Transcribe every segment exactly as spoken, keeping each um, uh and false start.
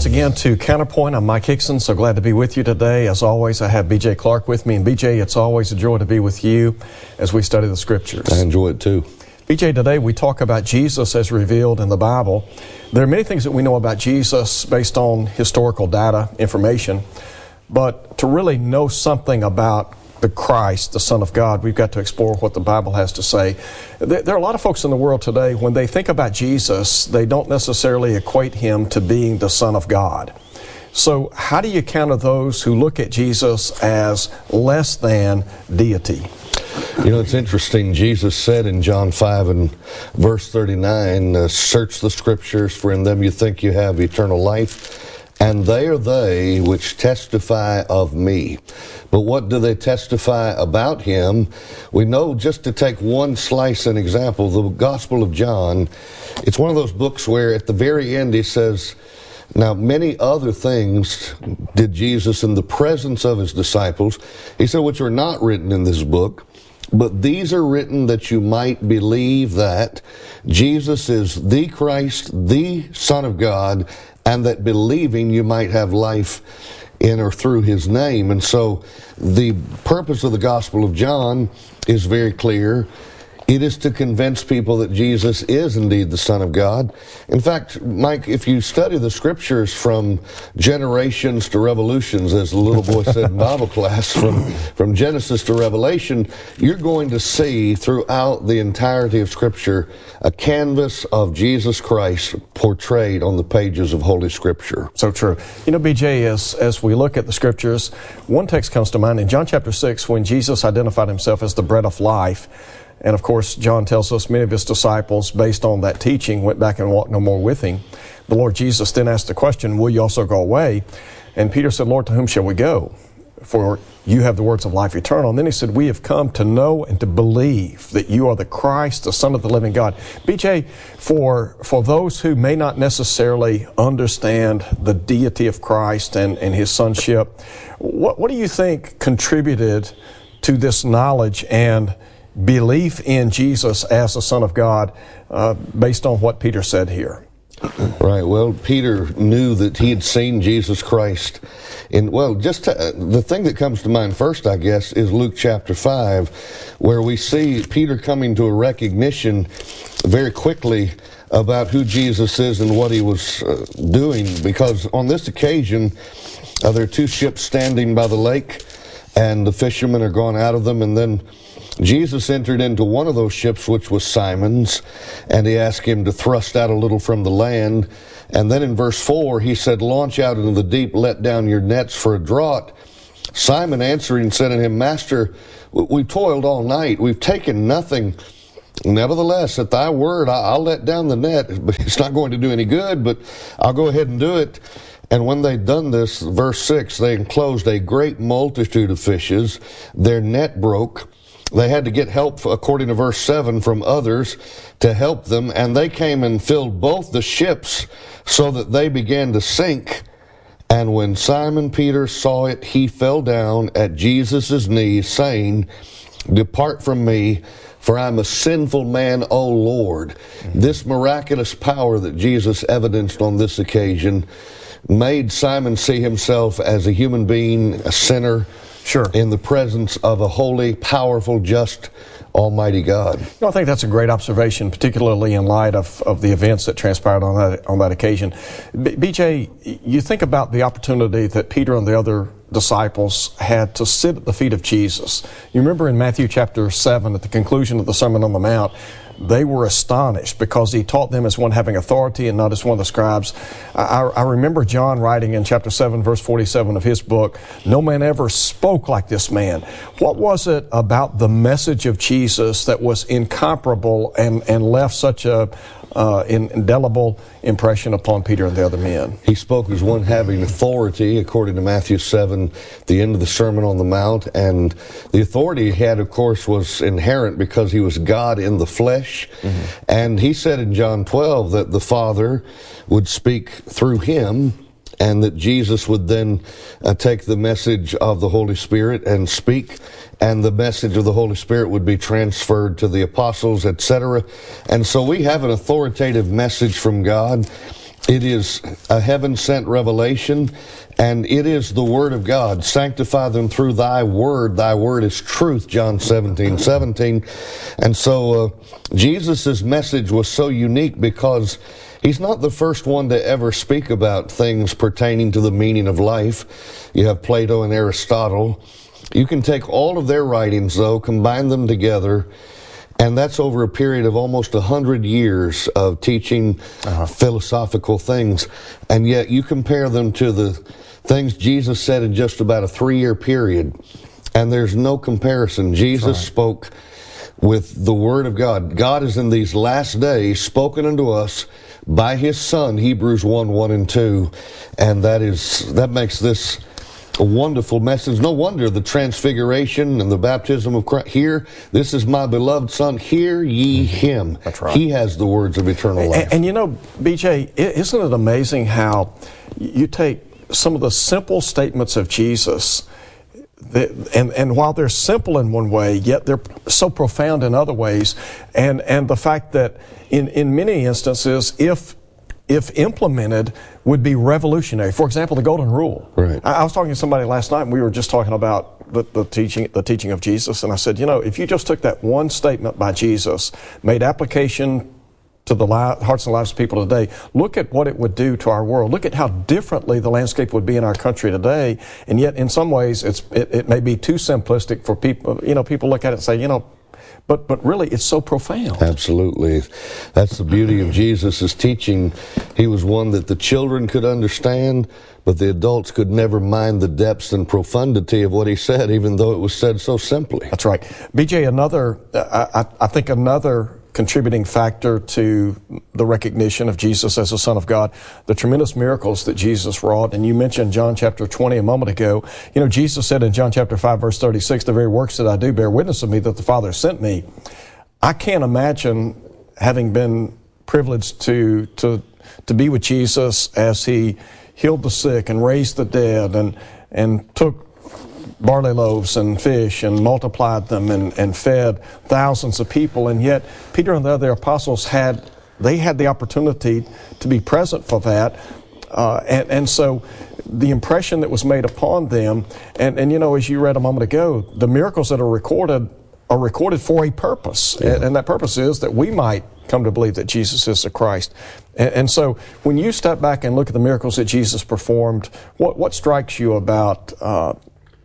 once again to Counterpoint. I'm Mike Hickson, so glad to be with you today. As always, I have B J Clark with me. And B J, it's always a joy to be with you as we study the Scriptures. I enjoy it too. B J, today we talk about Jesus as revealed in the Bible. There are many things that we know about Jesus based on historical data, information, but to really know something about the Christ, the Son of God, we've got to explore what the Bible has to say. There are a lot of folks in the world today, when they think about Jesus, they don't necessarily equate him to being the Son of God. So how do you counter those who look at Jesus as less than deity? You know, it's interesting. Jesus said in John five and verse thirty-nine, uh, search the Scriptures, for in them you think you have eternal life, and they are they which testify of me. But what do they testify about him? We know, just to take one slice and example, the Gospel of John, it's one of those books where at the very end he says, now many other things did Jesus in the presence of his disciples, he said, which are not written in this book, but these are written that you might believe that Jesus is the Christ, the Son of God, and that believing you might have life in or through his name. And so the purpose of the Gospel of John is very clear. It is to convince people that Jesus is indeed the Son of God. In fact, Mike, if you study the Scriptures from generations to revolutions, as the little boy said in Bible class, from, from Genesis to Revelation, you're going to see throughout the entirety of Scripture a canvas of Jesus Christ portrayed on the pages of Holy Scripture. So true. You know, B J, as, as we look at the Scriptures, one text comes to mind in John chapter six, when Jesus identified himself as the bread of life. And of course, John tells us many of his disciples, based on that teaching, went back and walked no more with him. The Lord Jesus then asked the question, will you also go away? And Peter said, Lord, to whom shall we go? For you have the words of life eternal. And then he said, we have come to know and to believe that you are the Christ, the Son of the living God. B J, for, for those who may not necessarily understand the deity of Christ and, and his sonship, what, what do you think contributed to this knowledge and belief in Jesus as the Son of God, uh, based on what Peter said here? Right. Well, Peter knew that he had seen Jesus Christ. In, well, just to, uh, the thing that comes to mind first, I guess, is Luke chapter five, where we see Peter coming to a recognition very quickly about who Jesus is and what he was uh, doing. Because on this occasion, uh, there are two ships standing by the lake, and the fishermen are gone out of them, and then Jesus entered into one of those ships, which was Simon's, and he asked him to thrust out a little from the land. And then in verse four, he said, launch out into the deep, let down your nets for a draught. Simon answering said to him, Master, we've toiled all night, we've taken nothing. Nevertheless, at thy word, I'll let down the net, but it's not going to do any good, but I'll go ahead and do it. And when they'd done this, verse six, they enclosed a great multitude of fishes. Their net broke. They had to get help, according to verse seven, from others to help them, and they came and filled both the ships so that they began to sink. And when Simon Peter saw it, he fell down at Jesus' knees, saying, depart from me, for I'm a sinful man, O Lord. Mm-hmm. This miraculous power that Jesus evidenced on this occasion made Simon see himself as a human being, a sinner, sure, in the presence of a holy, powerful, just, almighty God. You know, I think that's a great observation, particularly in light of, of the events that transpired on that on that occasion. B- BJ, you think about the opportunity that Peter and the other disciples had to sit at the feet of Jesus. You remember in Matthew chapter seven, at the conclusion of the Sermon on the Mount, they were astonished because he taught them as one having authority and not as one of the scribes. I, I remember John writing in chapter seven, verse forty-seven of his book, no man ever spoke like this man. What was it about the message of Jesus that was incomparable and, and left such a uh, indelible impression upon Peter and the other men? He spoke as one having authority, according to Matthew seven, the end of the Sermon on the Mount. And the authority he had, of course, was inherent because he was God in the flesh. Mm-hmm. And he said in John twelve that the Father would speak through him, and that Jesus would then uh, take the message of the Holy Spirit and speak, and the message of the Holy Spirit would be transferred to the apostles, et cetera. And so we have an authoritative message from God. It is a heaven-sent revelation, and it is the Word of God. Sanctify them through thy word. Thy word is truth, John seventeen seventeen. And so uh, Jesus' message was so unique because he's not the first one to ever speak about things pertaining to the meaning of life. You have Plato and Aristotle. You can take all of their writings, though, combine them together, and that's over a period of almost a hundred years of teaching uh-huh. philosophical things. And yet you compare them to the things Jesus said in just about a three-year period, and there's no comparison. Jesus right. spoke with the Word of God. God is in these last days spoken unto us by His Son, Hebrews one, one and two. And that is that makes this a wonderful message. No wonder the transfiguration and the baptism of Christ. Here, this is my beloved Son, hear ye Him. That's right. He has the words of eternal life. And, and you know, B J, isn't it amazing how you take some of the simple statements of Jesus, that, and, and while they're simple in one way, yet they're so profound in other ways, and, and the fact that in, in many instances, if if implemented, would be revolutionary. For example, the Golden Rule. Right. I, I was talking to somebody last night, and we were just talking about the, the teaching the teaching of Jesus, and I said, you know, if you just took that one statement by Jesus, made application to the li- hearts and lives of people today, look at what it would do to our world. Look at how differently the landscape would be in our country today, and yet in some ways it's it, it may be too simplistic for people. You know, people look at it and say, you know, But but really, it's so profound. Absolutely. That's the beauty of Jesus' teaching. He was one that the children could understand, but the adults could never mind the depths and profundity of what he said, even though it was said so simply. That's right. B J, another, I, I think another contributing factor to the recognition of Jesus as the Son of God, the tremendous miracles that Jesus wrought. And you mentioned John chapter twenty a moment ago. You know, Jesus said in John chapter five, verse thirty-six, the very works that I do bear witness of me that the Father sent me. I can't imagine having been privileged to, to, to be with Jesus as he healed the sick and raised the dead and, and took barley loaves and fish and multiplied them and, and fed thousands of people. And yet Peter and the other apostles had, they had the opportunity to be present for that. Uh, and, and so the impression that was made upon them, and, and you know, as you read a moment ago, the miracles that are recorded are recorded for a purpose. Yeah. And, and that purpose is that we might come to believe that Jesus is the Christ. And, and so when you step back and look at the miracles that Jesus performed, what, what strikes you about uh,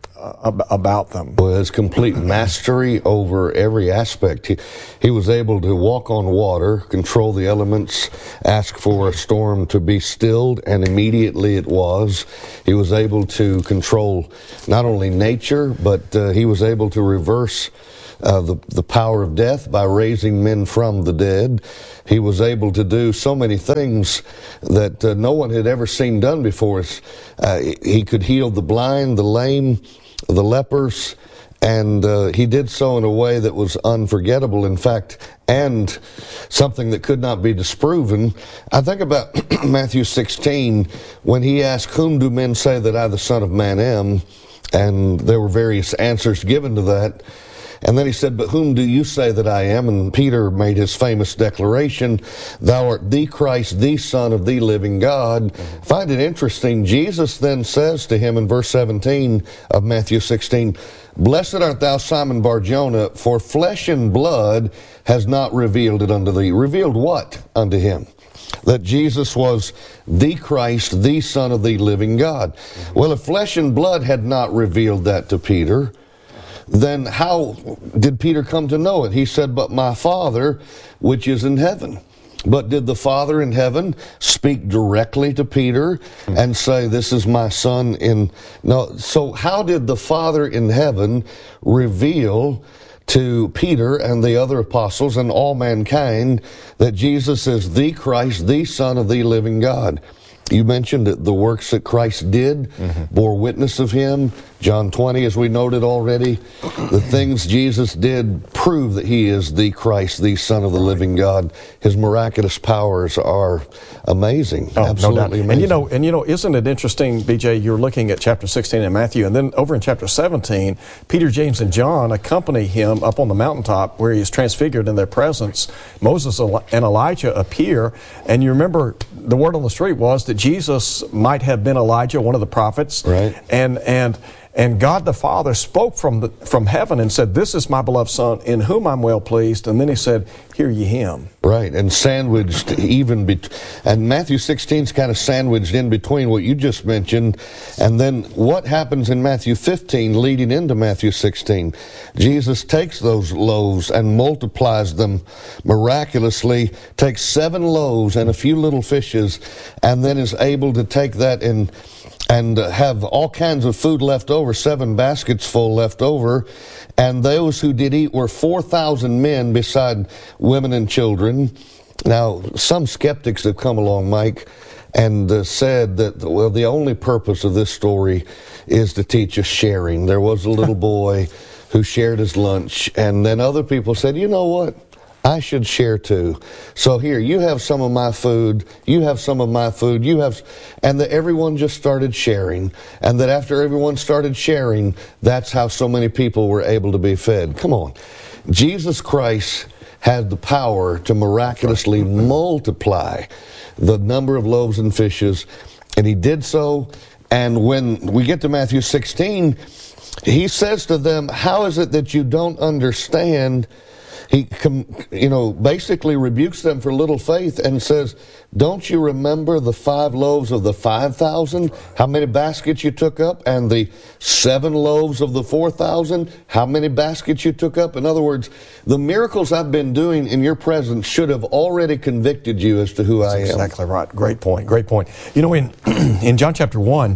about them? Well, his complete mastery over every aspect. He, he was able to walk on water, control the elements, ask for a storm to be stilled, and immediately it was. He was able to control not only nature, but uh, he was able to reverse Uh, the, the power of death by raising men from the dead. He was able to do so many things that uh, no one had ever seen done before. Uh, he could heal the blind, the lame, the lepers, and uh, he did so in a way that was unforgettable, in fact, and something that could not be disproven. I think about Matthew sixteen, when he asked, "Whom do men say that I, the Son of Man, am?" And there were various answers given to that. And then he said, "But whom do you say that I am?" And Peter made his famous declaration, "Thou art the Christ, the Son of the living God." Mm-hmm. Find it interesting. Jesus then says to him in verse seventeen of Matthew sixteen, "Blessed art thou, Simon Bar-Jonah, for flesh and blood has not revealed it unto thee." Revealed what unto him? That Jesus was the Christ, the Son of the living God. Mm-hmm. Well, if flesh and blood had not revealed that to Peter, then how did Peter come to know it? He said, "But my Father, which is in heaven." But did the Father in heaven speak directly to Peter and say, "This is my Son"? In no. So how did the Father in heaven reveal to Peter and the other apostles and all mankind that Jesus is the Christ, the Son of the living God? You mentioned that the works that Christ did mm-hmm. bore witness of him. John twenty, as we noted already, the things Jesus did prove that he is the Christ, the Son of the living God. His miraculous powers are amazing, oh, absolutely no doubt. amazing. And you know, and you know, isn't it interesting, B J? You're looking at chapter sixteen in Matthew, and then over in chapter seventeen, Peter, James, and John accompany him up on the mountaintop where he is transfigured in their presence. Moses and Elijah appear, and you remember the word on the street was that Jesus might have been Elijah, one of the prophets, right? And and. And God the Father spoke from the, from heaven and said, "This is my beloved Son, in whom I'm well pleased." And then he said, "Hear ye him." Right, and sandwiched even, be- and Matthew sixteen is kind of sandwiched in between what you just mentioned, and then what happens in Matthew fifteen leading into Matthew sixteen. Jesus takes those loaves and multiplies them miraculously, takes seven loaves and a few little fishes, and then is able to take that and and have all kinds of food left over, seven baskets full left over. And those who did eat were four thousand men beside women and children. Now, some skeptics have come along, Mike, and uh, said that, well, the only purpose of this story is to teach us sharing. There was a little boy who shared his lunch, and then other people said, you know what? I should share too. So here, you have some of my food, you have some of my food, you have, and that everyone just started sharing. And that after everyone started sharing, that's how so many people were able to be fed. Come on. Jesus Christ had the power to miraculously multiply the number of loaves and fishes, and he did so. And when we get to Matthew sixteen, he says to them, how is it that you don't understand? He, you know, basically rebukes them for little faith and says, don't you remember the five loaves of the five thousand? How many baskets you took up? And the seven loaves of the four thousand? How many baskets you took up? In other words, the miracles I've been doing in your presence should have already convicted you as to who That's I am. Exactly right. Great point. Great point. You know, in in John chapter one,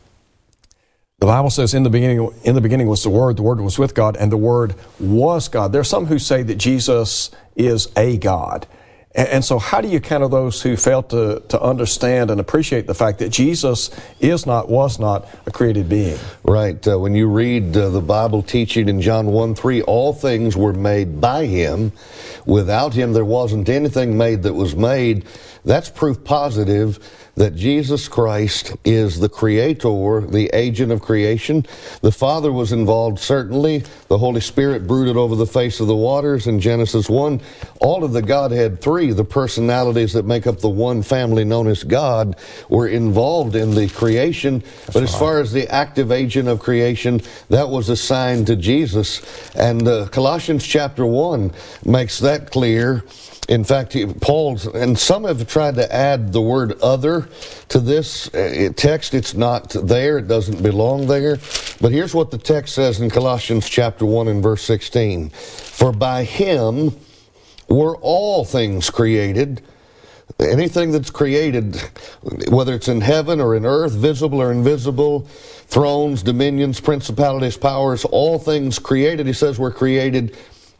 the Bible says, in the beginning in the beginning was the Word, the Word was with God, and the Word was God. There are some who say that Jesus is a God. And, and so how do you counter those who fail to, to understand and appreciate the fact that Jesus is not, was not a created being? Right. Uh, when you read uh, the Bible teaching in John one three, all things were made by Him. Without Him, there wasn't anything made that was made. That's proof positive that Jesus Christ is the creator, the agent of creation. The Father was involved, certainly. The Holy Spirit brooded over the face of the waters in Genesis one. All of the Godhead three, the personalities that make up the one family known as God, were involved in the creation. That's but as right. far as the active agent of creation, that was assigned to Jesus. And uh, Colossians chapter one makes that clear. In fact, Paul's, and some have tried to add the word other to this text. It's not there. It doesn't belong there. But here's what the text says in Colossians chapter one and verse sixteen. For by Him were all things created. Anything that's created, whether it's in heaven or in earth, visible or invisible, thrones, dominions, principalities, powers, all things created, he says, were created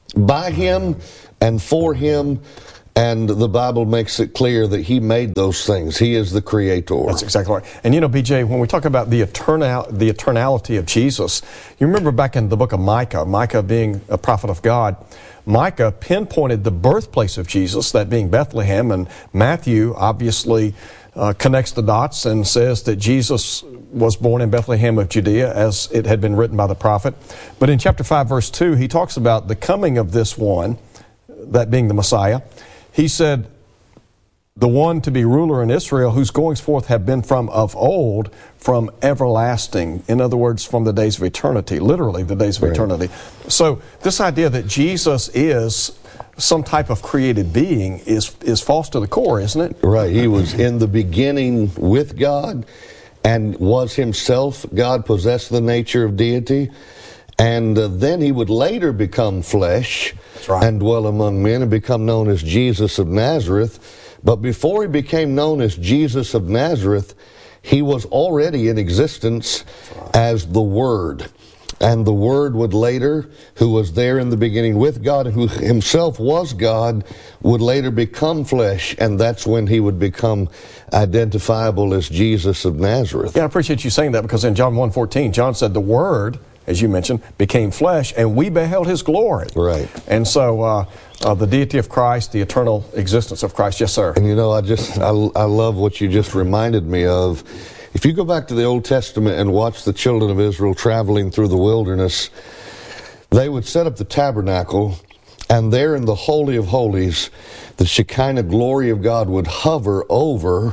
by Him and for Him, and the Bible makes it clear that He made those things. He is the creator. That's exactly right. And you know, B J, when we talk about the eternal, the eternality of Jesus, you remember back in the book of Micah, Micah being a prophet of God, Micah pinpointed the birthplace of Jesus, that being Bethlehem, and Matthew obviously uh, connects the dots and says that Jesus was born in Bethlehem of Judea, as it had been written by the prophet. But in chapter five, verse two, he talks about the coming of this one, that being the Messiah. He said, the one to be ruler in Israel, whose goings forth have been from of old, from everlasting. In other words, from the days of eternity, literally the days of right. eternity. So this idea that Jesus is some type of created being is, is false to the core, isn't it? Right. He was in the beginning with God and was Himself. God possessed the nature of deity. And uh, then He would later become flesh right. and dwell among men and become known as Jesus of Nazareth. But before He became known as Jesus of Nazareth, He was already in existence right. as the Word. And the Word would later, who was there in the beginning with God, who Himself was God, would later become flesh, and that's when He would become identifiable as Jesus of Nazareth. Yeah, I appreciate you saying that, because in John one fourteen, John said the Word, as you mentioned, became flesh, and we beheld His glory. Right. And so uh, uh, the deity of Christ, the eternal existence of Christ. Yes, sir. And you know, I just, I, I love what you just reminded me of. If you go back to the Old Testament and watch the children of Israel traveling through the wilderness, they would set up the tabernacle, and there in the Holy of Holies, the Shekinah glory of God would hover over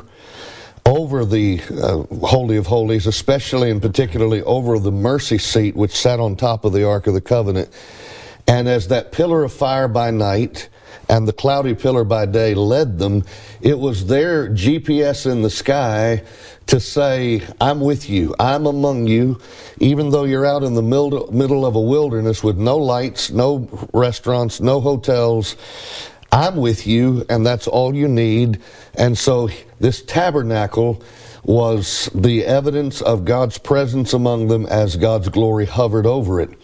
over the uh, Holy of Holies, especially and particularly over the mercy seat which sat on top of the Ark of the Covenant. And as that pillar of fire by night and the cloudy pillar by day led them, it was their G P S in the sky to say, I'm with you, I'm among you, even though you're out in the middle, middle of a wilderness with no lights, no restaurants, no hotels. I'm with you, and that's all you need. And so this tabernacle was the evidence of God's presence among them as God's glory hovered over it.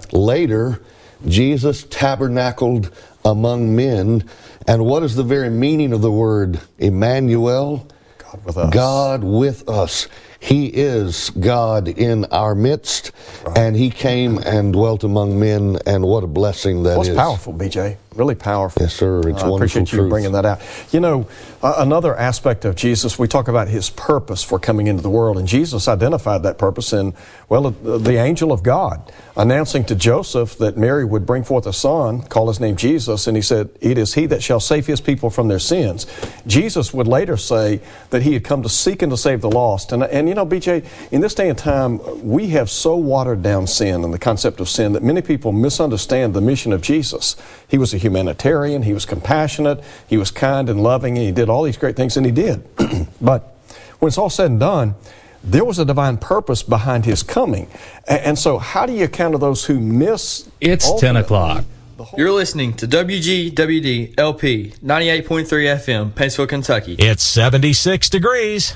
Later, Jesus tabernacled among men. And what is the very meaning of the word Emmanuel? God with us. God with us. He is God in our midst, right. And He came and dwelt among men, and what a blessing that well, it's is. It's powerful, B J. Really powerful. Yes, sir. It's uh, wonderful. I appreciate you truth. bringing that out. You know, uh, another aspect of Jesus, we talk about His purpose for coming into the world, and Jesus identified that purpose in, well, the angel of God, announcing to Joseph that Mary would bring forth a son, call his name Jesus, and He said, it is He that shall save His people from their sins. Jesus would later say that He had come to seek and to save the lost. And, and you know, B J, in this day and time, we have so watered down sin and the concept of sin that many people misunderstand the mission of Jesus. He was a humanitarian, He was compassionate, He was kind and loving, and He did all these great things, and He did. But when it's all said and done, there was a divine purpose behind His coming. And, and so how do you counter those who miss? It's ten o'clock. You're listening to W G W D L P ninety-eight point three F M, Paintsville, Kentucky. It's seventy-six degrees.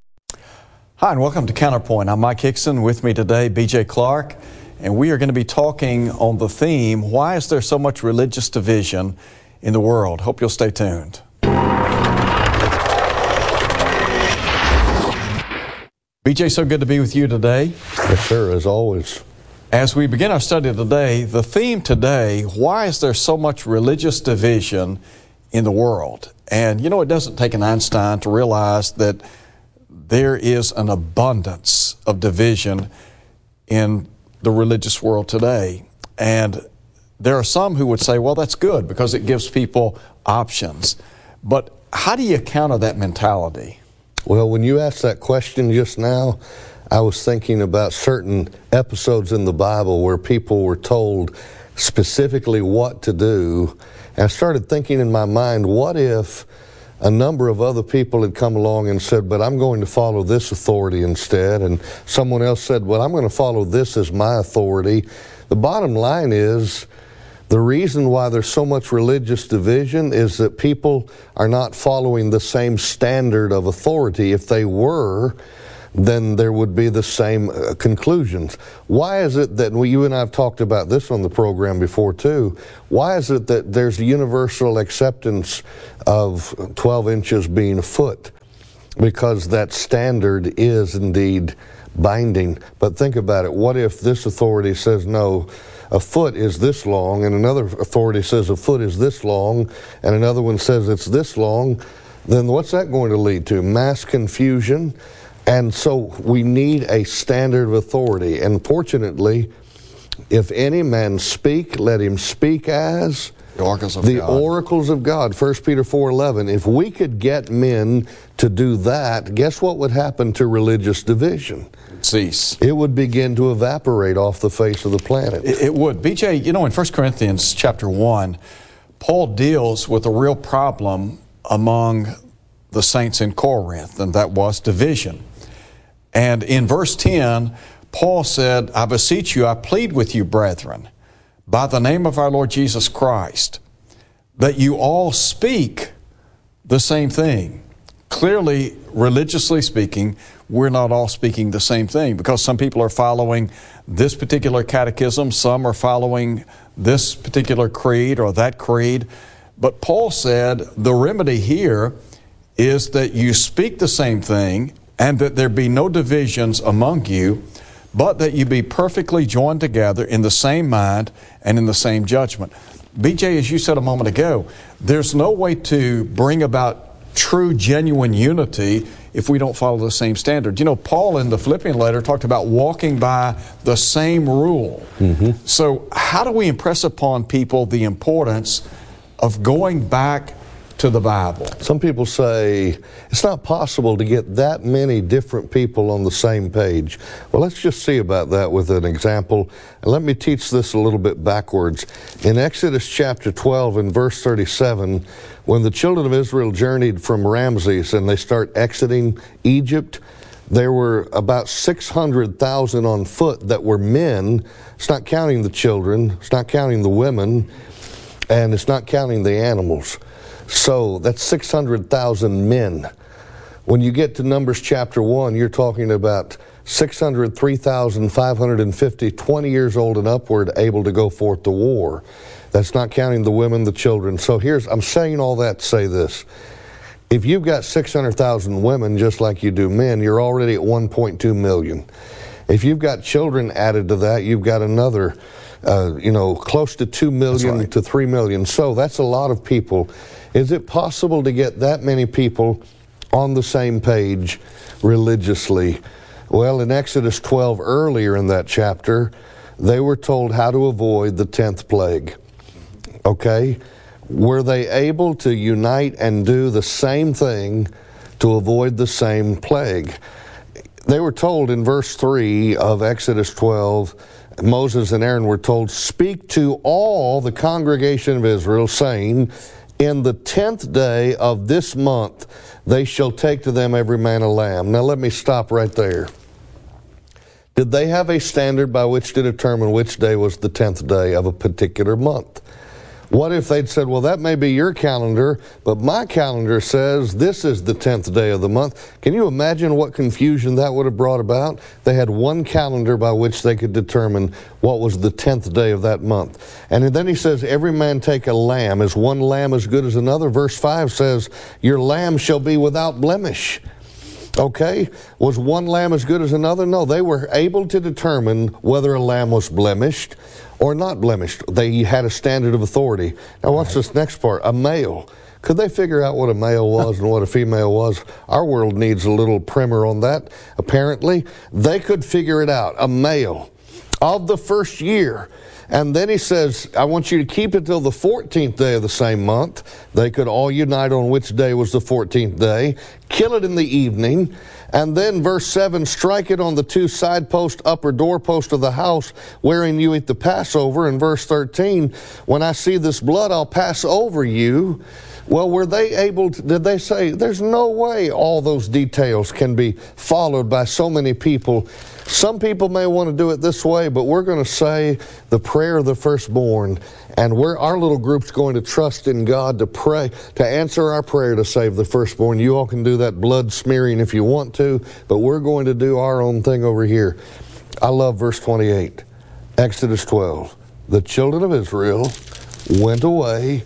Hi, and welcome to Counterpoint. I'm Mike Hickson. With me today, B J Clark. And we are going to be talking on the theme, why is there so much religious division in the world? Hope you'll stay tuned. B J, so good to be with you today. Yes, sir, as always. As we begin our study today, the theme today, why is there so much religious division in the world? And you know, it doesn't take an Einstein to realize that there is an abundance of division in the religious world today. And there are some who would say, well, that's good because it gives people options. But how do you counter that mentality? Well, when you asked that question just now, I was thinking about certain episodes in the Bible where people were told specifically what to do. And I started thinking in my mind, what if a number of other people had come along and said, but I'm going to follow this authority instead. And someone else said, well, I'm going to follow this as my authority. The bottom line is, the reason why there's so much religious division is that people are not following the same standard of authority. If they were, then there would be the same uh, conclusions. Why is it that, well, you and I have talked about this on the program before too, why is it that there's universal acceptance of twelve inches being a foot? Because that standard is indeed binding. But think about it, what if this authority says no, a foot is this long, and another authority says a foot is this long, and another one says it's this long? Then what's that going to lead to? Mass confusion. And so we need a standard of authority. And fortunately, if any man speak, let him speak as the oracles of the God. oracles of God. First Peter four eleven. If we could get men to do that, guess what would happen to religious division? Cease. It would begin to evaporate off the face of the planet. It, it would. B J, you know, in First Corinthians chapter one, Paul deals with a real problem among the saints in Corinth, and that was division. And in verse ten, Paul said, I beseech you, I plead with you, brethren, by the name of our Lord Jesus Christ, that you all speak the same thing. Clearly, religiously speaking, we're not all speaking the same thing, because some people are following this particular catechism, some are following this particular creed or that creed. But Paul said the remedy here is that you speak the same thing, and that there be no divisions among you, but that you be perfectly joined together in the same mind and in the same judgment. B J, as you said a moment ago, there's no way to bring about true, genuine unity if we don't follow the same standard. You know, Paul in the Philippian letter talked about walking by the same rule. Mm-hmm. So how do we impress upon people the importance of going back to the Bible? Some people say it's not possible to get that many different people on the same page. Well, let's just see about that with an example. And let me teach this a little bit backwards. In Exodus chapter twelve and verse thirty-seven, when the children of Israel journeyed from Ramses and they start exiting Egypt, there were about six hundred thousand on foot that were men. It's not counting the children, it's not counting the women, and it's not counting the animals. So that's six hundred thousand men. When you get to Numbers chapter one, you're talking about six hundred three thousand five hundred fifty, twenty years old and upward, able to go forth to war. That's not counting the women, the children. So here's, I'm saying all that to say this. If you've got six hundred thousand women just like you do men, you're already at one point two million. If you've got children added to that, you've got another, uh, you know, close to two million right. to three million. So that's a lot of people. Is it possible to get that many people on the same page religiously? Well, in Exodus twelve, earlier in that chapter, they were told how to avoid the tenth plague. Okay? Were they able to unite and do the same thing to avoid the same plague? They were told in verse three of Exodus twelve, Moses and Aaron were told, "Speak to all the congregation of Israel, saying, in the tenth day of this month, they shall take to them every man a lamb." Now let me stop right there. Did they have a standard by which to determine which day was the tenth day of a particular month? What if they'd said, well, that may be your calendar, but my calendar says this is the tenth day of the month. Can you imagine what confusion that would have brought about? They had one calendar by which they could determine what was the tenth day of that month. And then he says, every man take a lamb. Is one lamb as good as another? Verse five says, your lamb shall be without blemish. Okay, was one lamb as good as another? No, they were able to determine whether a lamb was blemished or not blemished. They had a standard of authority. Now watch this next part, a male. Could they figure out what a male was and what a female was? Our world needs a little primer on that. Apparently, they could figure it out, a male of the first year. And then he says, I want you to keep it till the fourteenth day of the same month. They could all unite on which day was the fourteenth day. Kill it in the evening. And then verse seven, strike it on the two side posts, upper doorpost of the house wherein you eat the Passover. And verse thirteen, when I see this blood, I'll pass over you. Well, were they able to, did they say, there's no way all those details can be followed by so many people? Some people may want to do it this way, but we're going to say the prayer of the firstborn, and we're, our little group's going to trust in God to pray, to answer our prayer to save the firstborn. You all can do that blood smearing if you want to, but we're going to do our own thing over here. I love verse twenty-eight, Exodus twelve. The children of Israel went away,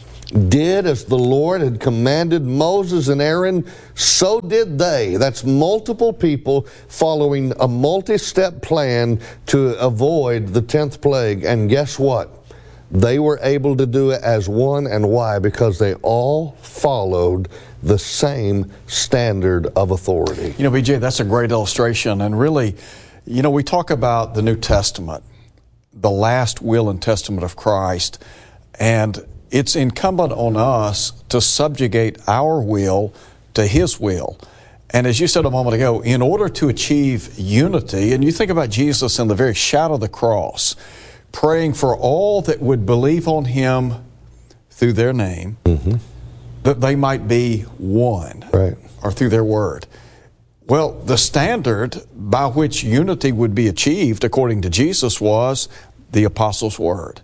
did as the Lord had commanded Moses and Aaron, so did they. That's multiple people following a multi-step plan to avoid the tenth plague. And guess what? They were able to do it as one. And why? Because they all followed the same standard of authority. You know, B J, that's a great illustration. And really, you know, we talk about the New Testament, the last will and testament of Christ, and it's incumbent on us to subjugate our will to His will. And as you said a moment ago, in order to achieve unity, and you think about Jesus in the very shadow of the cross, praying for all that would believe on Him through their name, mm-hmm. that they might be one, right, or through their word. Well, the standard by which unity would be achieved, according to Jesus, was the apostles' word.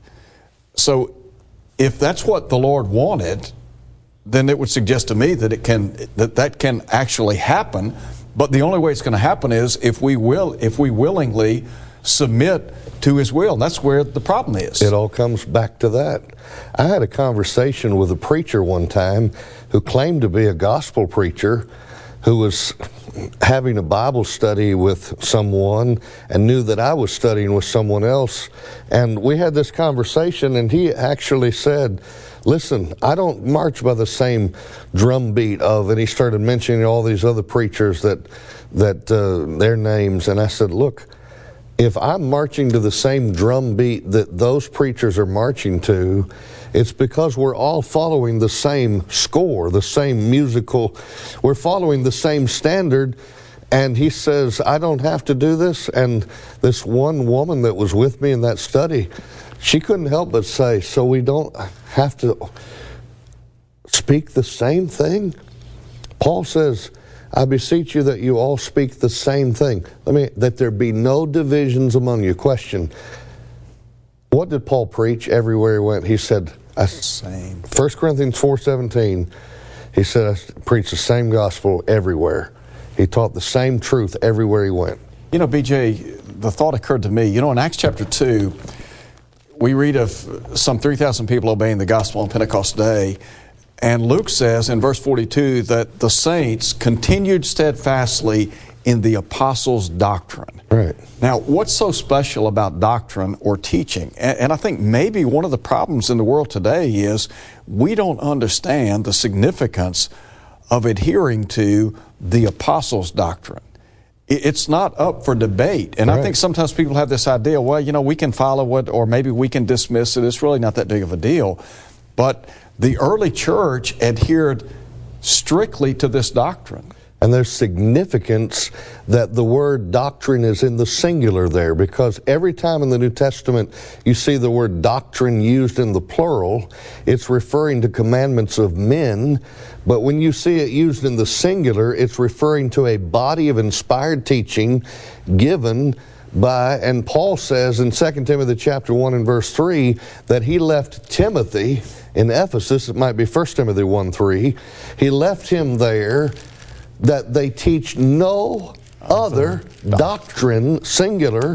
So if that's what the Lord wanted, then it would suggest to me that it can that that can actually happen. But the only way it's going to happen is if we will if we willingly submit to His will. And that's where the problem is. It all comes back to that. I had a conversation with a preacher one time who claimed to be a gospel preacher, who was having a Bible study with someone and knew that I was studying with someone else. And we had this conversation, and he actually said, listen, I don't march by the same drum beat of, and he started mentioning all these other preachers that, that uh, their names. And I said, look, if I'm marching to the same drum beat that those preachers are marching to, it's because we're all following the same score, the same musical, we're following the same standard. And he says, I don't have to do this. And this one woman that was with me in that study, she couldn't help but say, so we don't have to speak the same thing? Paul says, I beseech you that you all speak the same thing. Let me, that there be no divisions among you. Question, what did Paul preach everywhere he went? He said, I, same. First Corinthians four seventeen, he said, I preached the same gospel everywhere. He taught the same truth everywhere he went. You know, B J, the thought occurred to me, you know, in Acts chapter two, we read of some three thousand people obeying the gospel on Pentecost Day. And Luke says in verse forty-two that the saints continued steadfastly in the apostles' doctrine. Right. Now, what's so special about doctrine or teaching? And, and I think maybe one of the problems in the world today is we don't understand the significance of adhering to the apostles' doctrine. It, it's not up for debate. And right. I think sometimes people have this idea, well, you know, we can follow it or maybe we can dismiss it. It's really not that big of a deal. But the early church adhered strictly to this doctrine. And there's significance that the word doctrine is in the singular there, because every time in the New Testament you see the word doctrine used in the plural, it's referring to commandments of men. But when you see it used in the singular, it's referring to a body of inspired teaching given by, and Paul says in Second Timothy chapter one and verse three that he left Timothy in Ephesus. It might be First Timothy one three. He left him there that they teach no other doctrine, singular.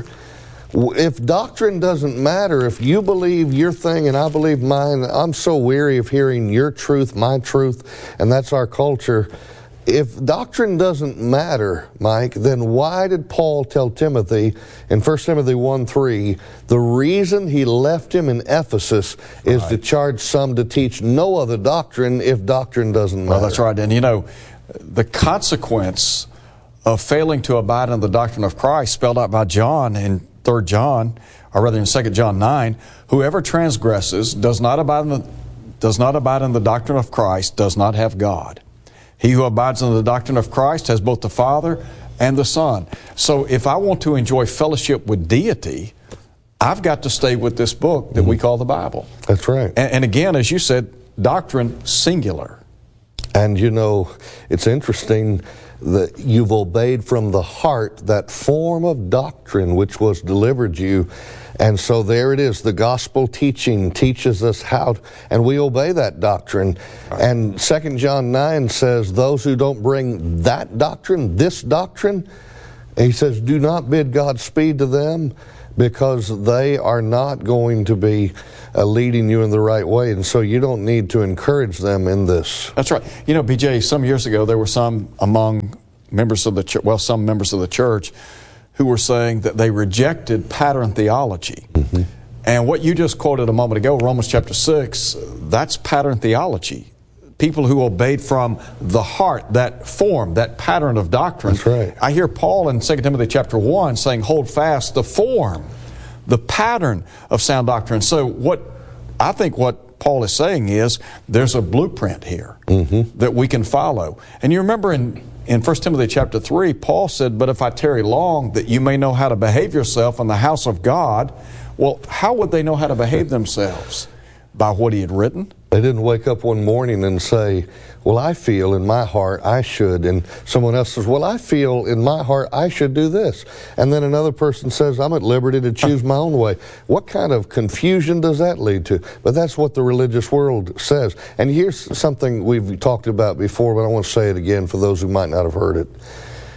If doctrine doesn't matter, if you believe your thing and I believe mine, I'm so weary of hearing your truth, my truth, and that's our culture. If doctrine doesn't matter, Mike, then why did Paul tell Timothy in First Timothy one three, the reason he left him in Ephesus is right. to charge some to teach no other doctrine if doctrine doesn't matter? Well, that's right. And you know, the consequence of failing to abide in the doctrine of Christ, spelled out by John in Third John, or rather in Second John nine, whoever transgresses, does not abide in the, does not abide in the doctrine of Christ, does not have God. He who abides in the doctrine of Christ has both the Father and the Son. So if I want to enjoy fellowship with deity, I've got to stay with this book that mm-hmm. we call the Bible. That's right. And, and again, as you said, doctrine singular. And you know, it's interesting that you've obeyed from the heart that form of doctrine which was delivered you. And so there it is. The gospel teaching teaches us how, to, and we obey that doctrine. Right. And Second John nine says, those who don't bring that doctrine, this doctrine, he says, do not bid Godspeed to them, because they are not going to be uh, leading you in the right way. And so you don't need to encourage them in this. That's right. You know, B J, some years ago, there were some among members of the church, well, some members of the church who were saying that they rejected pattern theology. Mm-hmm. And what you just quoted a moment ago, Romans chapter six, that's pattern theology. People who obeyed from the heart, that form, that pattern of doctrine. That's right. I hear Paul in Second Timothy chapter one saying, hold fast the form, the pattern of sound doctrine. So what I think what Paul is saying is there's a blueprint here mm-hmm. that we can follow. And you remember in, in First Timothy chapter three, Paul said, but if I tarry long, that you may know how to behave yourself in the house of God. Well, how would they know how to behave themselves? By what he had written? They didn't wake up one morning and say, well, I feel in my heart I should. And someone else says, well, I feel in my heart I should do this. And then another person says, I'm at liberty to choose my own way. What kind of confusion does that lead to? But that's what the religious world says. And here's something we've talked about before, but I want to say it again for those who might not have heard it.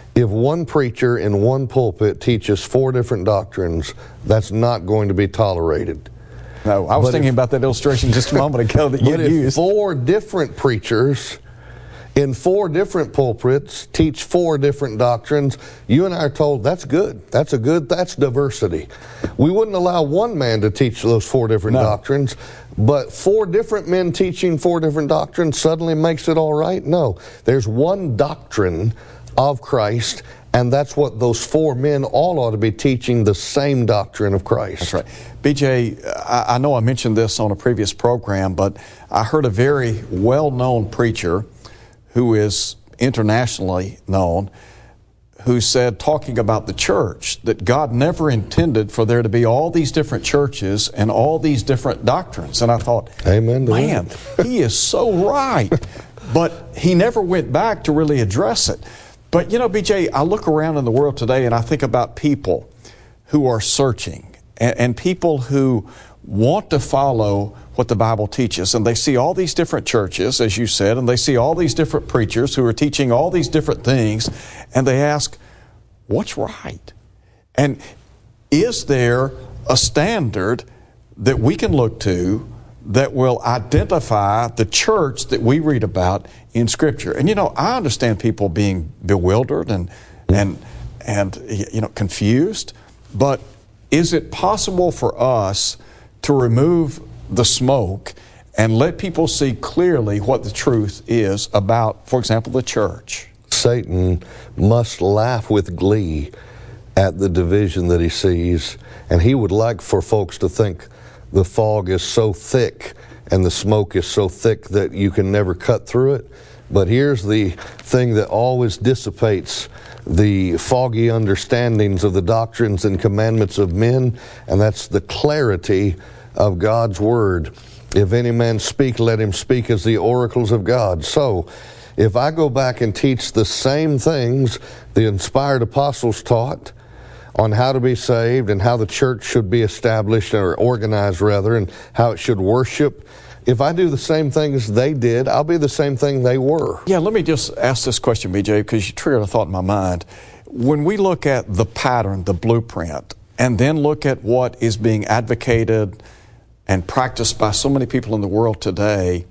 If one preacher in one pulpit teaches four different doctrines, that's not going to be tolerated. No, I was But thinking if- about that illustration just a moment ago that you But if used. four different preachers in four different pulpits teach four different doctrines, you and I are told that's good. That's a good, that's diversity. We wouldn't allow one man to teach those four different No. doctrines, but four different men teaching four different doctrines suddenly makes it all right? No. There's one doctrine of Christ, and that's what those four men all ought to be teaching, the same doctrine of Christ. That's right. B J, I, I know I mentioned this on a previous program, but I heard a very well-known preacher who is internationally known, who said, talking about the church, that God never intended for there to be all these different churches and all these different doctrines. And I thought, Amen to man, he is so right. But he never went back to really address it. But, you know, B J, I look around in the world today and I think about people who are searching and, and people who want to follow what the Bible teaches. And they see all these different churches, as you said, and they see all these different preachers who are teaching all these different things, and they ask, what's right? And is there a standard that we can look to that will identify the church that we read about in Scripture? And you know, I understand people being bewildered and and and you know confused, but is it possible for us to remove the smoke and let people see clearly what the truth is about, for example, the church? Satan must laugh with glee at the division that he sees, and he would like for folks to think the fog is so thick and the smoke is so thick that you can never cut through it. But here's the thing that always dissipates the foggy understandings of the doctrines and commandments of men, and that's the clarity of God's Word. If any man speak, let him speak as the oracles of God. So, if I go back and teach the same things the inspired apostles taught on how to be saved and how the church should be established or organized rather, and how it should worship, if I do the same things they did, I'll be the same thing they were. Yeah, let me just ask this question, B J, because you triggered a thought in my mind. When we look at the pattern, the blueprint, and then look at what is being advocated and practiced by so many people in the world today,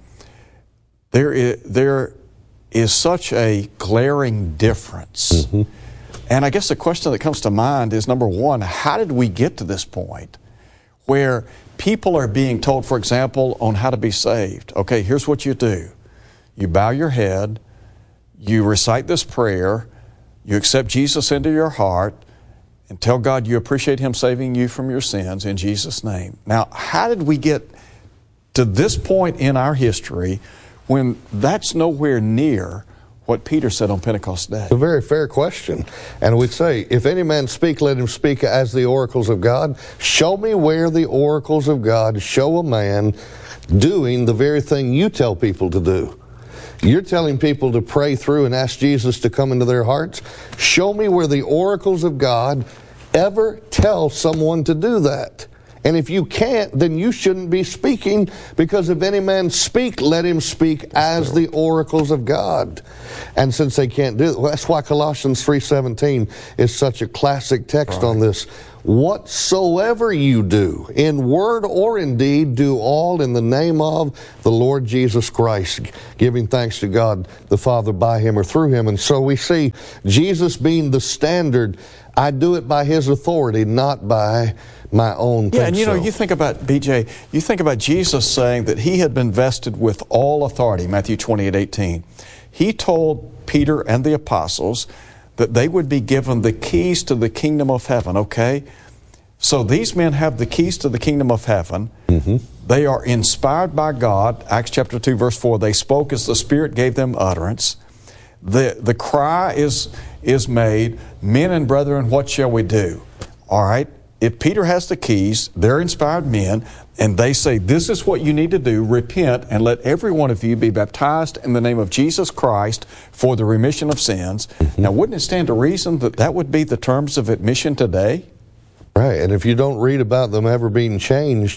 there is, there is such a glaring difference. Mm-hmm. And I guess the question that comes to mind is, number one, how did we get to this point where people are being told, for example, on how to be saved? Okay, here's what you do. You bow your head, you recite this prayer, you accept Jesus into your heart, and tell God you appreciate Him saving you from your sins in Jesus' name. Now, how did we get to this point in our history when that's nowhere near what Peter said on Pentecost Day? It's a very fair question. And we'd say, if any man speak, let him speak as the oracles of God. Show me where the oracles of God show a man doing the very thing you tell people to do. You're telling people to pray through and ask Jesus to come into their hearts. Show me where the oracles of God ever tell someone to do that. And if you can't, then you shouldn't be speaking, because if any man speak, let him speak as the oracles of God. And since they can't do it, that's why Colossians three seventeen is such a classic text on this. Whatsoever you do, in word or in deed, do all in the name of the Lord Jesus Christ, giving thanks to God the Father by Him or through Him. And so we see Jesus being the standard. I do it by His authority, not by my own. Yeah, and you know, so. you think about, B J, you think about Jesus saying that He had been vested with all authority, Matthew twenty-eight eighteen. He told Peter and the apostles that they would be given the keys to the kingdom of heaven, okay? So these men have the keys to the kingdom of heaven. Mm-hmm. They are inspired by God. Acts chapter two, verse four, they spoke as the Spirit gave them utterance. The, the cry is, is made, men and brethren, what shall we do? All right? If Peter has the keys, they're inspired men, and they say, this is what you need to do, repent, and let every one of you be baptized in the name of Jesus Christ for the remission of sins. Mm-hmm. Now, wouldn't it stand to reason that that would be the terms of admission today? Right, and if you don't read about them ever being changed,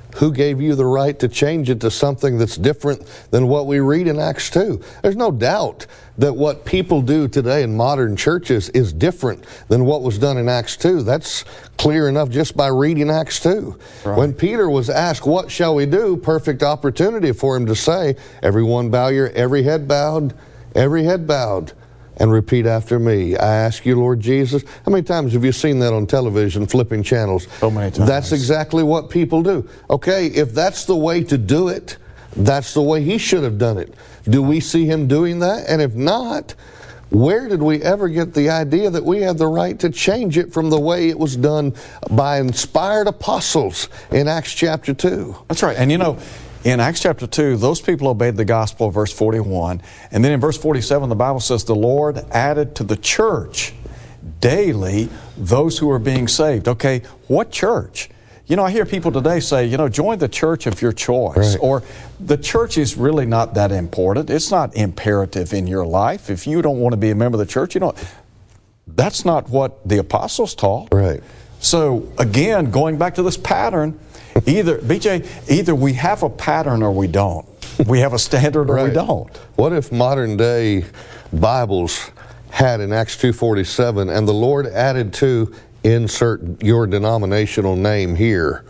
Who gave you the right to change it to something that's different than what we read in Acts two? There's no doubt that what people do today in modern churches is different than what was done in Acts two. That's clear enough just by reading Acts two. Right. When Peter was asked, what shall we do? Perfect opportunity for him to say, everyone bow your, every head bowed, every head bowed. And repeat after me. I ask you, Lord Jesus. How many times have you seen that on television, flipping channels? So many times. That's exactly what people do. Okay, if that's the way to do it, that's the way he should have done it. Do we see him doing that? And if not, where did we ever get the idea that we have the right to change it from the way it was done by inspired apostles in Acts chapter two? That's right. And you know, in Acts chapter two, those people obeyed the gospel, verse forty-one. And then in verse forty-seven, the Bible says, the Lord added to the church daily those who are being saved. Okay, what church? You know, I hear people today say, you know, join the church of your choice. Right. Or the church is really not that important. It's not imperative in your life. If you don't want to be a member of the church, you don't. That's not what the apostles taught. Right. So, again, going back to this pattern, Either, B J, either we have a pattern or we don't. We have a standard or right. we don't. What if modern day Bibles had in Acts two forty-seven, and the Lord added to insert your denominational name here?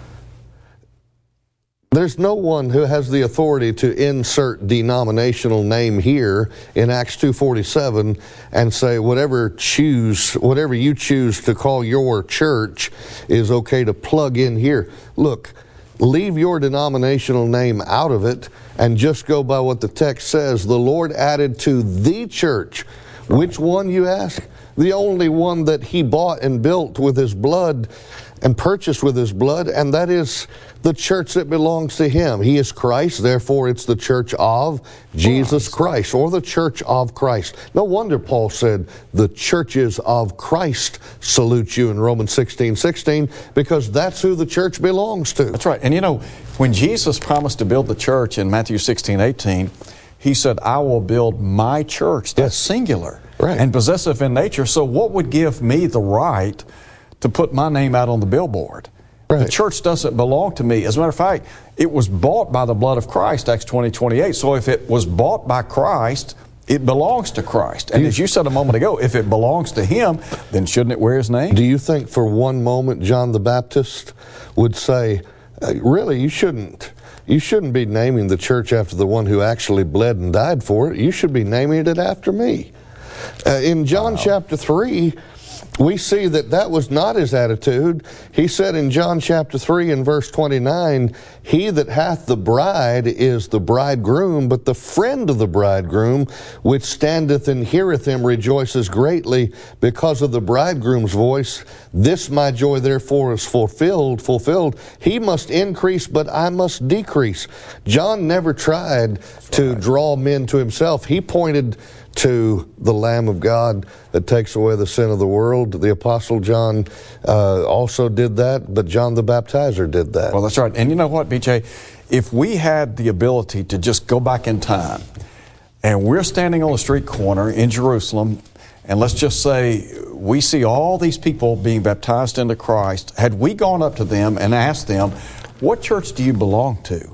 There's no one who has the authority to insert denominational name here in Acts two forty-seven and say whatever choose, whatever you choose to call your church is okay to plug in here. Look, leave your denominational name out of it and just go by what the text says. The Lord added to the church. Which one, you ask? The only one that he bought and built with his blood and purchased with his blood, and that is the church that belongs to him. He is Christ, therefore it's the church of Jesus Christ, or the church of Christ. No wonder Paul said, the churches of Christ salute you in Romans sixteen sixteen, because that's who the church belongs to. That's right. And you know, when Jesus promised to build the church in Matthew sixteen eighteen, he said, I will build my church. That's yes. singular. Right. And possessive in nature. So what would give me the right to put my name out on the billboard? Right. The church doesn't belong to me. As a matter of fact, it was bought by the blood of Christ, Acts twenty twenty-eight. So if it was bought by Christ, it belongs to Christ. And you, as you said a moment ago, if it belongs to him, then shouldn't it wear his name? Do you think for one moment John the Baptist would say, really, you shouldn't You shouldn't be naming the church after the one who actually bled and died for it. You should be naming it after me. Uh, in John wow. chapter three, we see that that was not his attitude. He said in John chapter three and verse twenty-nine, he that hath the bride is the bridegroom, but the friend of the bridegroom, which standeth and heareth him, rejoices greatly because of the bridegroom's voice. This my joy therefore is fulfilled, fulfilled. He must increase, but I must decrease. John never tried to draw men to himself. He pointed to the Lamb of God that takes away the sin of the world. The Apostle John uh, also did that, but John the Baptizer did that. Well, that's right. And you know what, B J? If we had the ability to just go back in time, and we're standing on a street corner in Jerusalem, and let's just say we see all these people being baptized into Christ, had we gone up to them and asked them, what church do you belong to?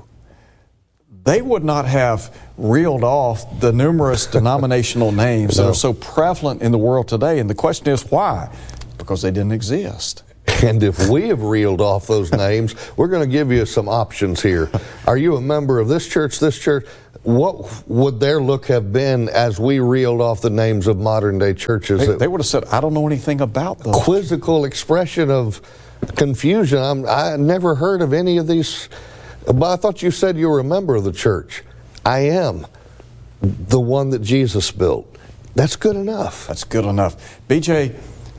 They would not have reeled off the numerous denominational names no. that are so prevalent in the world today. And the question is, why? Because they didn't exist. And if we have reeled off those names, we're going to give you some options here. Are you a member of this church, this church? What would their look have been as we reeled off the names of modern day churches? They, they would have said, I don't know anything about those. Quizzical expression of confusion. I'm, I never heard of any of these. But I thought you said you were a member of the church. I am. The one that Jesus built. That's good enough. That's good enough. B J,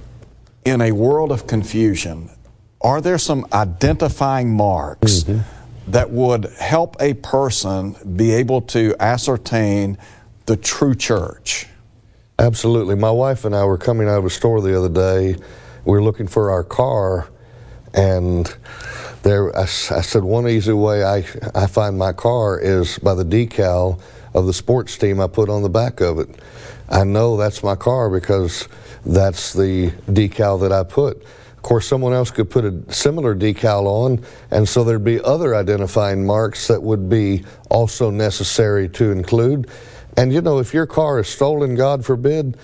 in a world of confusion, are there some identifying marks mm-hmm. that would help a person be able to ascertain the true church? Absolutely. My wife and I were coming out of a store the other day. We were looking for our car, and there, I, I said, one easy way I, I find my car is by the decal of the sports team I put on the back of it. I know that's my car because that's the decal that I put. Of course, someone else could put a similar decal on, and so there'd be other identifying marks that would be also necessary to include. And you know, if your car is stolen, God forbid,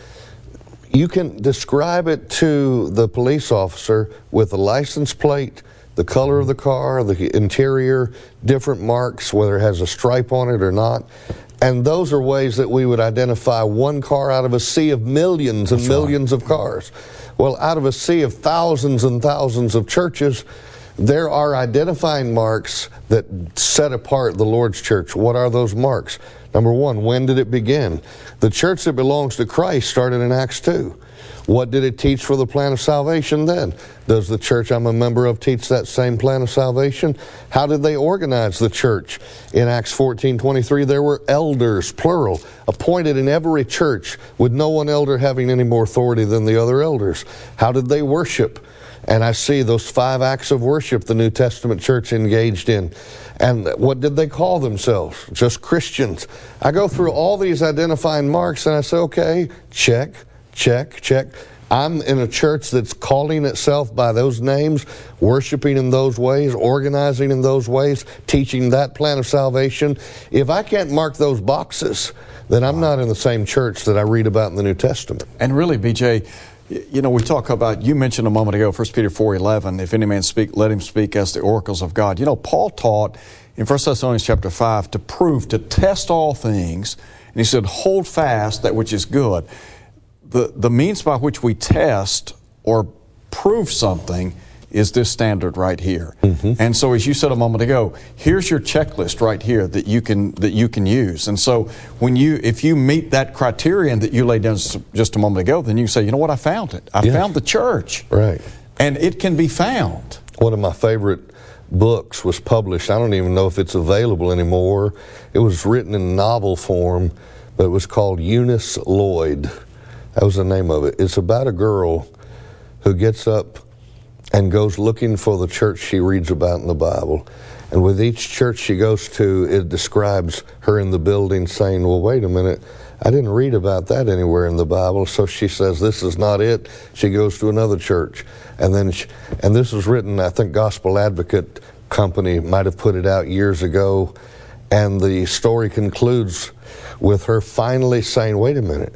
you can describe it to the police officer with the license plate, the color of the car, the interior, different marks, whether it has a stripe on it or not. And those are ways that we would identify one car out of a sea of millions and That's millions right. of cars. Well, out of a sea of thousands and thousands of churches, there are identifying marks that set apart the Lord's church. What are those marks? Number one, when did it begin? The church that belongs to Christ started in Acts two. What did it teach for the plan of salvation then? Does the church I'm a member of teach that same plan of salvation? How did they organize the church? In Acts fourteen twenty-three, there were elders, plural, appointed in every church, with no one elder having any more authority than the other elders. How did they worship? And I see those five acts of worship the New Testament church engaged in. And what did they call themselves? Just Christians. I go through all these identifying marks and I say, okay, check, check, check. I'm in a church that's calling itself by those names, worshiping in those ways, organizing in those ways, teaching that plan of salvation. If I can't mark those boxes, then I'm not in the same church that I read about in the New Testament. And really, B J, you know, we talk about, you mentioned a moment ago, First Peter four eleven, if any man speak, let him speak as the oracles of God. You know, Paul taught in First Thessalonians chapter five to prove, to test all things, and he said, hold fast that which is good. The, the means by which we test or prove something is this standard right here. Mm-hmm. And so, as you said a moment ago, here's your checklist right here that you can that you can use. And so, when you if you meet that criterion that you laid down just a moment ago, then you say, you know what, I found it. I yes. found the church. Right. And it can be found. One of my favorite books was published. I don't even know if it's available anymore. It was written in novel form, but it was called Eunice Lloyd. That was the name of it. It's about a girl who gets up and goes looking for the church she reads about in the Bible. And with each church she goes to, it describes her in the building saying, well, wait a minute, I didn't read about that anywhere in the Bible. So she says, this is not it. She goes to another church. And then, she, and this was written, I think Gospel Advocate Company might have put it out years ago. And the story concludes with her finally saying, wait a minute,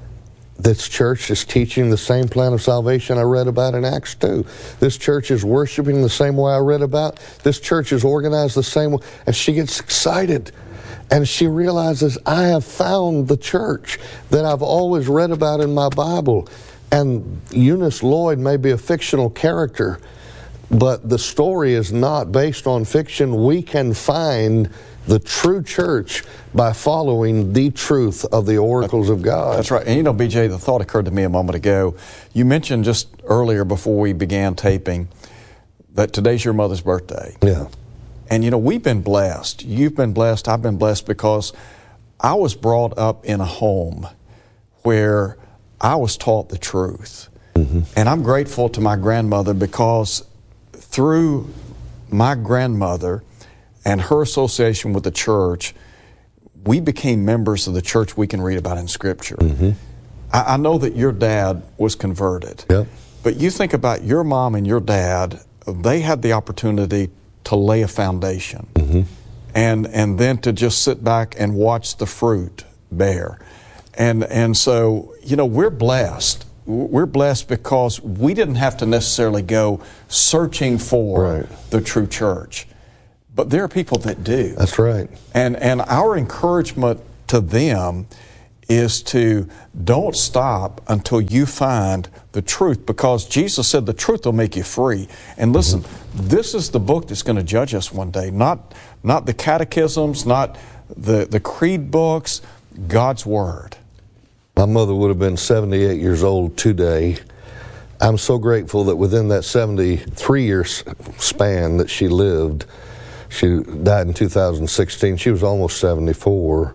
this church is teaching the same plan of salvation I read about in Acts two. This church is worshiping the same way I read about. This church is organized the same way. And she gets excited. And she realizes, I have found the church that I've always read about in my Bible. And Eunice Lloyd may be a fictional character, but the story is not based on fiction. We can find the true church by following the truth of the oracles of God. That's right. And you know, B J, the thought occurred to me a moment ago. You mentioned just earlier before we began taping that today's your mother's birthday. Yeah. And you know, we've been blessed. You've been blessed. I've been blessed because I was brought up in a home where I was taught the truth. Mm-hmm. And I'm grateful to my grandmother because through my grandmother and her association with the church, we became members of the church we can read about in Scripture. Mm-hmm. I, I know that your dad was converted. Yep. But you think about your mom and your dad, they had the opportunity to lay a foundation. Mm-hmm. And and then to just sit back and watch the fruit bear. And and so, you know, we're blessed. We're blessed because we didn't have to necessarily go searching for right. the true church. But there are people that do. That's right. And and our encouragement to them is to don't stop until you find the truth, because Jesus said the truth will make you free. And listen, mm-hmm. this is the book that's going to judge us one day. Not not the catechisms, not the, the creed books, God's Word. My mother would have been seventy-eight years old today. I'm so grateful that within that seventy-three year span that she lived, she died in two thousand sixteen, she was almost seventy-four,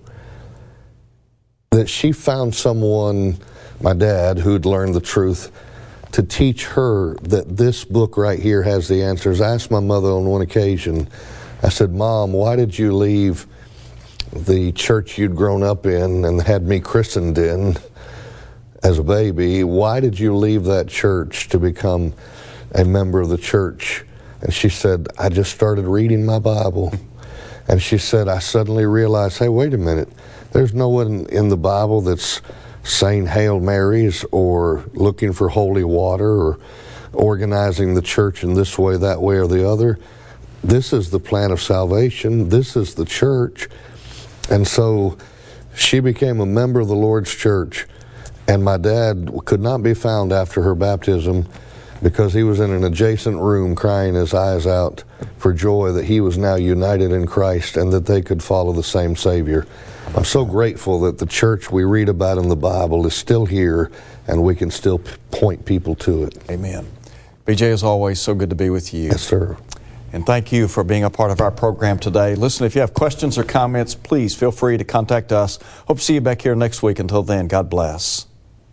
that she found someone, my dad, who'd learned the truth, to teach her that this book right here has the answers. I asked my mother on one occasion, I said, Mom, why did you leave the church you'd grown up in and had me christened in as a baby? Why did you leave that church to become a member of the church, and she said, I just started reading my Bible. And she said, I suddenly realized, hey, wait a minute, there's no one in the Bible that's saying Hail Marys or looking for holy water or organizing the church in this way, that way, or the other. This is the plan of salvation. This is the church. And so she became a member of the Lord's church. And my dad could not be found after her baptism because he was in an adjacent room crying his eyes out for joy that he was now united in Christ and that they could follow the same Savior. I'm so grateful that the church we read about in the Bible is still here and we can still point people to it. Amen. B J, as always, so good to be with you. Yes, sir. And thank you for being a part of our program today. Listen, if you have questions or comments, please feel free to contact us. Hope to see you back here next week. Until then, God bless.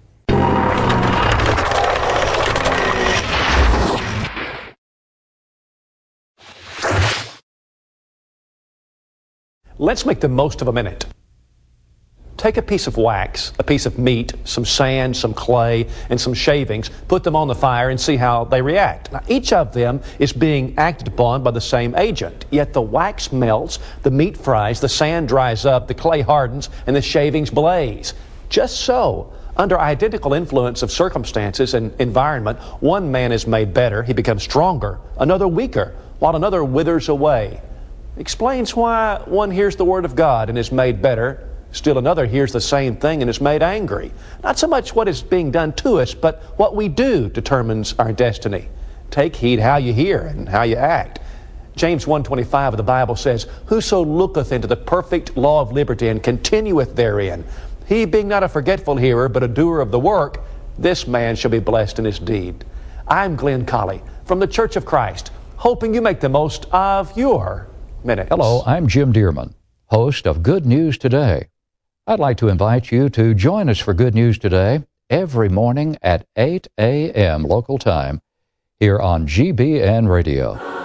Let's make the most of a minute. Take a piece of wax, a piece of meat, some sand, some clay, and some shavings, put them on the fire and see how they react. Now, each of them is being acted upon by the same agent, yet the wax melts, the meat fries, the sand dries up, the clay hardens, and the shavings blaze. Just so, under identical influence of circumstances and environment, one man is made better, he becomes stronger, another weaker, while another withers away. Explains why one hears the word of God and is made better, still another hears the same thing and is made angry. Not so much what is being done to us, but what we do determines our destiny. Take heed how you hear and how you act. James one twenty-five of the Bible says, Whoso looketh into the perfect law of liberty and continueth therein, he being not a forgetful hearer, but a doer of the work, this man shall be blessed in his deed. I'm Glenn Colley from the Church of Christ, hoping you make the most of your minutes. Hello, I'm Jim Dearman, host of Good News Today. I'd like to invite you to join us for Good News Today every morning at eight a.m. local time here on G B N Radio.